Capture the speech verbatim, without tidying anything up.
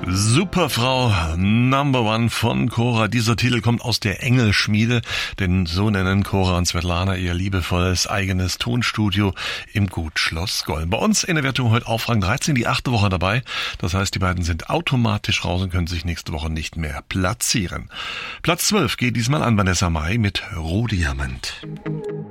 Superfrau Number One von Cora. Dieser Titel kommt aus der Engelschmiede, denn so nennen Cora und Svetlana ihr liebevolles eigenes Tonstudio im Gut Schloss Golm. Bei uns in der Wertung heute auf Rang dreizehn, die achte Woche dabei. Das heißt, die beiden sind automatisch raus und können sich nächste Woche nicht mehr platzieren. Platz zwölf geht diesmal an Vanessa Mai mit Rohdiamant.